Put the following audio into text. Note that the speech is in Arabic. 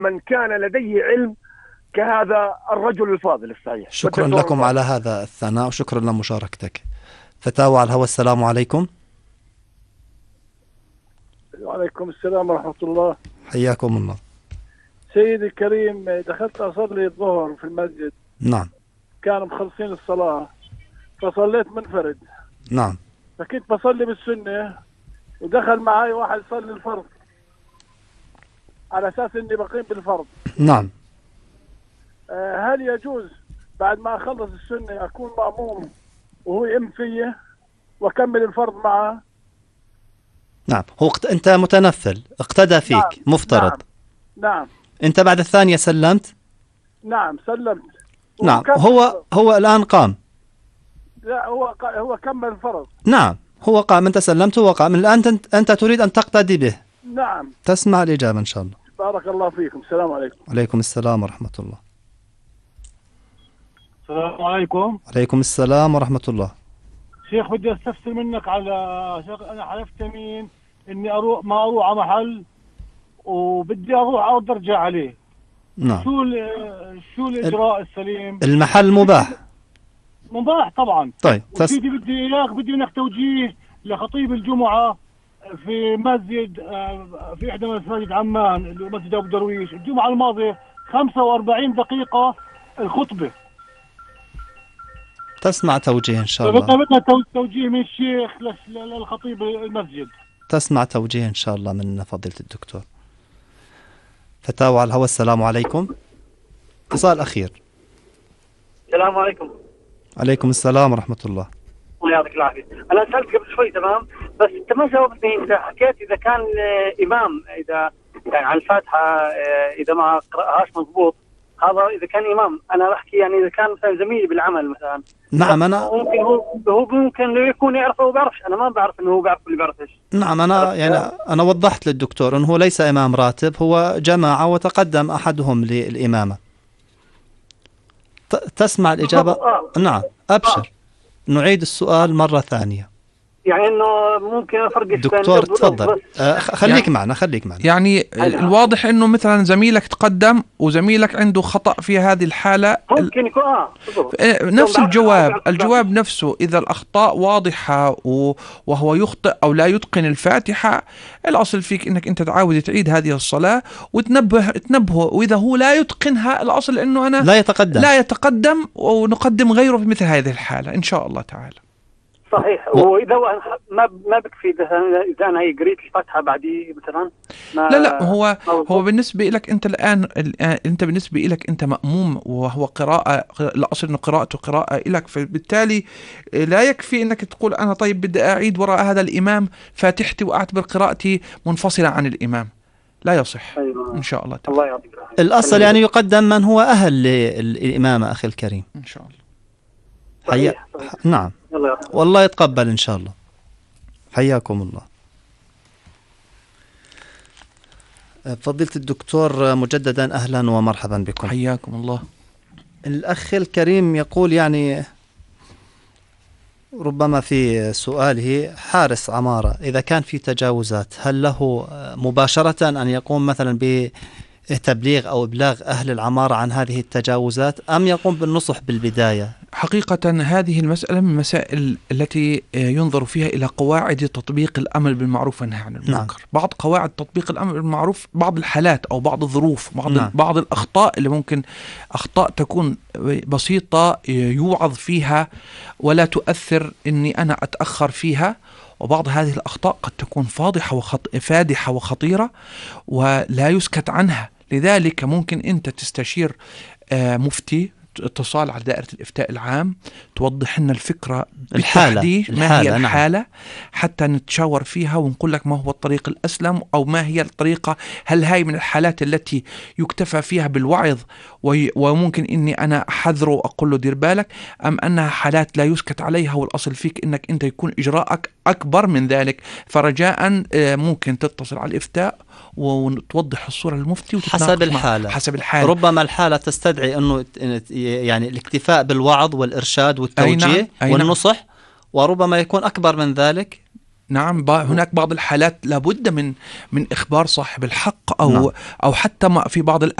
من كان لديه علم كهذا الرجل الفاضل الصحيح. شكرا لكم على هذا الثناء وشكرا لمشاركتك. فتاوى على الهواء. السلام عليكم. وعليكم السلام ورحمة الله. حياكم الله. سيدي الكريم، دخلت أصلي الظهر في المسجد. نعم. كانوا مخلصين الصلاة فصليت منفرد. نعم. فكنت بصلي بالسنة ودخل معي واحد يصلي الفرض على أساس إني بقيم بالفرض. نعم. هل يجوز بعد ما أخلص السنة أكون مأموم وهو يم فيه وأكمل الفرض معه؟ نعم. أنت متنفل اقتدى فيك. نعم. مفترض. نعم. أنت بعد الثانية سلمت؟ نعم سلمت. نعم. هو الآن قام. لا هو كمل الفرض. نعم هو قام. أنت سلمت هو قام. الآن أنت تريد أن تقتدي به. نعم. تسمع الإجابة إن شاء الله. بارك الله فيكم. السلام عليكم. عليكم السلام ورحمة الله. السلام عليكم. عليكم السلام ورحمة الله. شيخ بدي استفسر منك على شيخ. أنا حلفت يمين إني ما أروح على محل وبدي أروح أقدر أرجع عليه. نعم. شو الإجراء السليم؟ المحل مباح. مباح طبعا. طيب بدي منك توجيه لخطيب الجمعة في مسجد في إحدى مساجد عمان اللي هو مسجد أبو درويش. الجمعة الماضية 45 دقيقة الخطبة. تسمع توجيه إن شاء الله. بدنا توجيه من الشيخ للخطيب المسجد. تسمع توجيه إن شاء الله من فضيلة الدكتور. فتاوى على الهواء. السلام عليكم. اتصال أخير. السلام عليكم. عليكم السلام ورحمة الله. الله يعطيك العافية. أنا سألت قبل شوي تمام، بس أنت ما جاوبتني. أنت حكيت إذا كان إمام، إذا يعني على الفاتحة إذا ما قرأهاش مضبوط، هذا إذا كان إمام. أنا بحكي يعني إذا كان مثلا زميلي بالعمل مثلا. نعم. أنا ممكن هو ممكن لو يكون يعرفه وما بيعرفش. أنا ما بعرف إنه هو بيعرف اللي بيعرفش. نعم. أنا وضحت للدكتور إنه هو ليس إمام راتب، هو جماعة وتقدم أحدهم للإمامة. تسمع الإجابة؟ نعم. أبشر. نعيد السؤال مرة ثانية. يعني انه ممكن افرق دكتور تفضل. خليك معنا. يعني الواضح انه مثلا زميلك تقدم وزميلك عنده خطأ في هذه الحالة. ممكن يكون نفس الجواب نفسه. اذا الاخطاء واضحة وهو يخطئ او لا يتقن الفاتحة، الاصل فيك انك انت تعيد هذه الصلاة وتنبهه. واذا هو لا يتقنها، الاصل انه انا لا يتقدم ونقدم غيره في مثل هذه الحالة ان شاء الله تعالى. صحيح. واذا ما بكفي اذا انا قريت الفاتحه بعديه مثلا لا هو بالنسبه لك انت الان انت بالنسبه لك انت مأموم، وهو قراءه الاصل انه قراءته قراءه لك، فبالتالي لا يكفي انك تقول انا طيب بدي اعيد وراء هذا الامام فاتحتي واعتبر قراءتي منفصله عن الامام. لا يصح. أيوة. ان شاء الله تعالى. الله يعطيك. الاصل يعني يقدم من هو اهل للامامه اخي الكريم ان شاء الله. صحيح. نعم. والله يتقبل إن شاء الله. حياكم الله. فضيلة الدكتور مجددا أهلا ومرحبا بكم. حياكم الله. الأخ الكريم يقول يعني ربما في سؤاله حارس عمارة، إذا كان في تجاوزات هل له مباشرة أن يقوم مثلا بتبليغ أو إبلاغ أهل العمارة عن هذه التجاوزات، أم يقوم بالنصح بالبداية؟ حقيقة هذه المسألة من المسائل التي ينظر فيها إلى قواعد تطبيق الأمر بالمعروف والنهي عن المنكر. نعم. بعض قواعد تطبيق الأمر بالمعروف، بعض الحالات أو بعض الظروف، بعض الأخطاء اللي ممكن أخطاء تكون بسيطة يوعظ فيها ولا تؤثر إني أنا أتأخر فيها، وبعض هذه الأخطاء قد تكون فادحة وخطيرة ولا يسكت عنها. لذلك ممكن أنت تستشير مفتي، اتصال على دائرة الإفتاء العام، توضح لنا الفكرة بالتحديد ما هي الحالة. نعم. حتى نتشاور فيها ونقول لك ما هو الطريق الأسلم أو ما هي الطريقة. هل هاي من الحالات التي يكتفى فيها بالوعظ وممكن إني أنا أحذره وأقول له دير بالك، أم أنها حالات لا يسكت عليها والأصل فيك إنك أنت يكون إجراءك أكبر من ذلك؟ فرجاء ممكن تتصل على الإفتاء وتوضح الصورة للمفتي حسب الحالة. ربما الحالة تستدعي أنه يعني الاكتفاء بالوعظ والإرشاد والتوجيه والنصح، وربما يكون أكبر من ذلك. نعم هناك بعض الحالات لابد من إخبار صاحب الحق أو حتى في بعض